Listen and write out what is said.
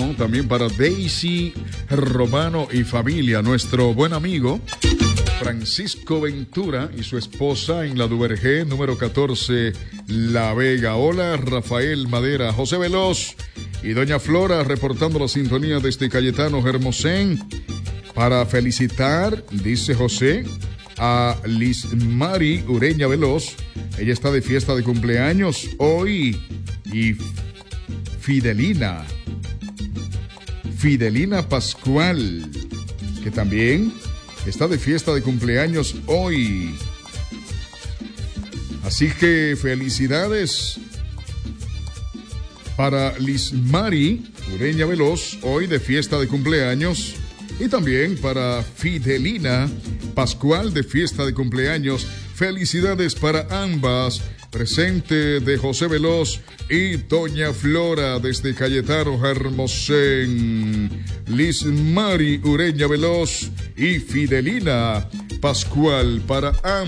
Romano, también para Daisy Romano y familia, nuestro buen amigo Francisco Ventura y su esposa en la Duvergé, número 14, La Vega. Hola, Rafael Madera, José Veloz y doña Flora reportando la sintonía desde Cayetano Hermosén para felicitar, dice José, a Liz Mari Ureña Veloz. Ella está de fiesta de cumpleaños hoy. Y Fidelina Pascual, que también está de fiesta de cumpleaños hoy. Así que felicidades para Liz Mari Ureña Veloz, hoy de fiesta de cumpleaños. Y también para Fidelina Pascual, de fiesta de cumpleaños. Felicidades para ambas. Presente de José Veloz y doña Flora desde Cayetano Hermosén. Liz Mari Ureña Veloz y Fidelina Pascual para ambas.